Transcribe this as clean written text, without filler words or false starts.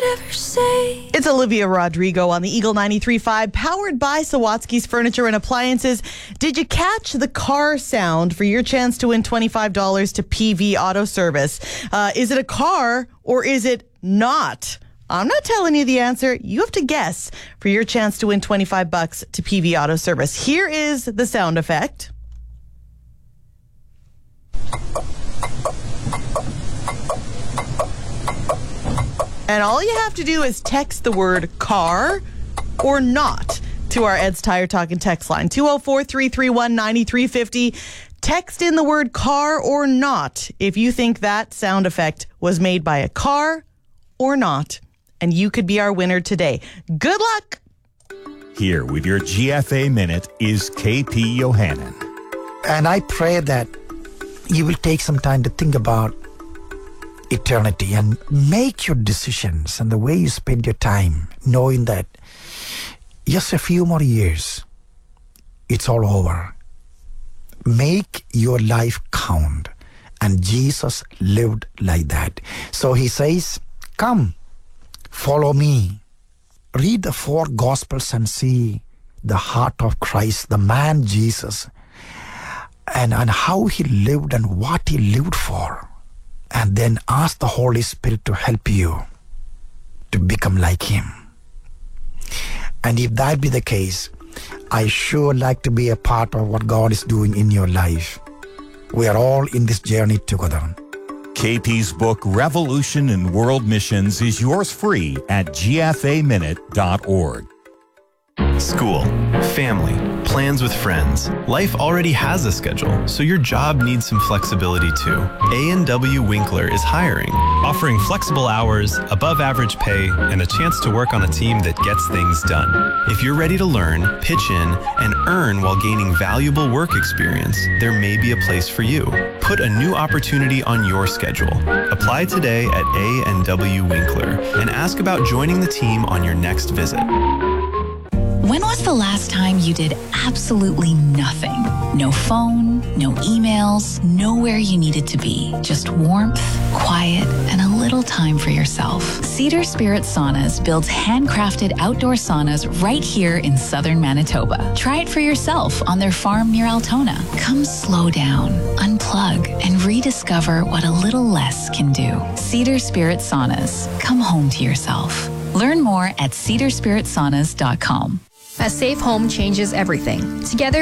ever say. It's Olivia Rodrigo on the Eagle 93.5, powered by Sawatsky's Furniture and Appliances. Did you catch the car sound for your chance to win $25 to PV Auto Service? Is it a car or is it not? I'm not telling you the answer. You have to guess for your chance to win $25 to PV Auto Service. Here is the sound effect. And all you have to do is text the word car or not to our Ed's Tire Talk and text line, 204-331-9350. Text in the word car or not if you think that sound effect was made by a car or not. And you could be our winner today. Good luck. Here with your GFA Minute is KP Yohannan. And I pray that you will take some time to think about eternity and make your decisions and the way you spend your time, knowing that just a few more years, it's all over. Make your life count. And Jesus lived like that. So he says, come, follow me. Read the 4 Gospels and see the heart of Christ, the man Jesus, and how he lived and what he lived for. And then ask the Holy Spirit to help you to become like him. And if that be the case, I sure like to be a part of what God is doing in your life. We are all in this journey together. KP's book, Revolution in World Missions, is yours free at gfaminute.org. School, family, plans with friends. Life already has a schedule, so your job needs some flexibility too. A&W Winkler is hiring, offering flexible hours, above average pay, and a chance to work on a team that gets things done. If you're ready to learn, pitch in, and earn while gaining valuable work experience, there may be a place for you. Put a new opportunity on your schedule. Apply today at A&W Winkler and ask about joining the team on your next visit. When was the last time you did absolutely nothing? No phone, no emails, nowhere you needed to be. Just warmth, quiet, and a little time for yourself. Cedar Spirit Saunas builds handcrafted outdoor saunas right here in southern Manitoba. Try it for yourself on their farm near Altona. Come slow down, unplug, and rediscover what a little less can do. Cedar Spirit Saunas. Come home to yourself. Learn more at cedarspiritsaunas.com. A safe home changes everything. Together,